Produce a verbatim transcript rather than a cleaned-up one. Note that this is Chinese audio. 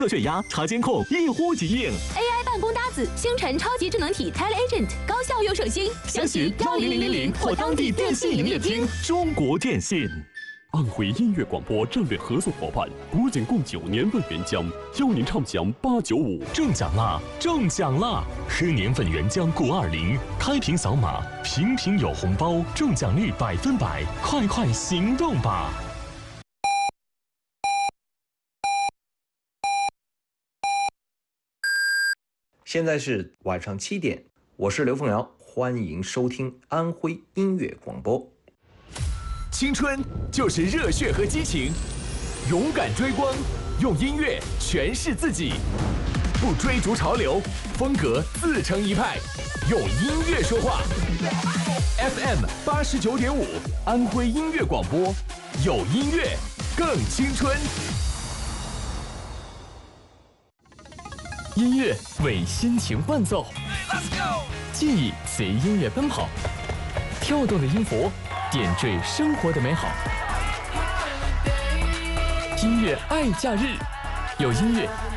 测血压、查监控，一呼即应。 A I 办公搭子，星辰超级智能体 TeleAgent， 高效又省心。 详询幺零零零零或当地电信营业厅。中国电信。 安徽音乐广播战略合作伙伴国检共九年份原浆，邀您畅享八九五。 中奖啦！中奖啦！喝年份原浆固二零，开瓶扫码，瓶瓶有红包，中奖率百分百，快快行动吧！ 现在是晚上七点，我是刘凤瑶，欢迎收听安徽音乐广播。 青春就是热血和激情，勇敢追光，用音乐诠释自己，不追逐潮流，风格自成一派，用音乐说话。F M 八十九点五，安徽音乐广播，有音乐更青春。 音乐为心情伴奏，记忆随音乐奔跑，跳动的音符点缀生活的美好。音乐爱假日，有音乐